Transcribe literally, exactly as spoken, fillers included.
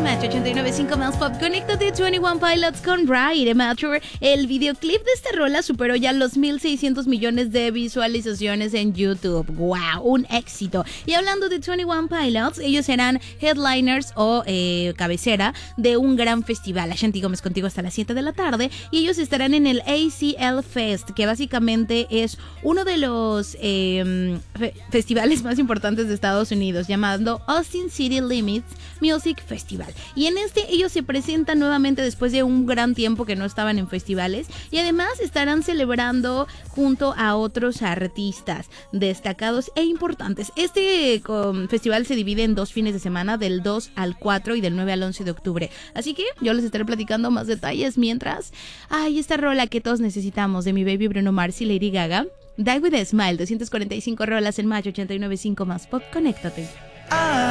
Match ochenta y nueve punto cinco más Pop. Conéctate veintiuno Pilots con Ride Mature. El videoclip de esta rola superó ya los mil seiscientos millones de visualizaciones en YouTube. ¡Wow! Un éxito. Y hablando de veintiuno Pilots, ellos serán headliners o eh, cabecera de un gran festival. Ashanti Gómez contigo hasta las siete de la tarde. Y ellos estarán en el A C L Fest, que básicamente es uno de los eh, fe- festivales más importantes de Estados Unidos, llamado Austin City Limits Music Festival. Y en este ellos se presentan nuevamente después de un gran tiempo que no estaban en festivales, y además estarán celebrando junto a otros artistas destacados e importantes. Este um, festival se divide en dos fines de semana, del dos al cuatro y del nueve al once de octubre. Así que yo les estaré platicando más detalles mientras. Ay, esta rola que todos necesitamos de mi baby Bruno Mars y Lady Gaga. Die With A Smile, doscientas cuarenta y cinco rolas en Match ochenta y nueve punto cinco más Pop. Conéctate.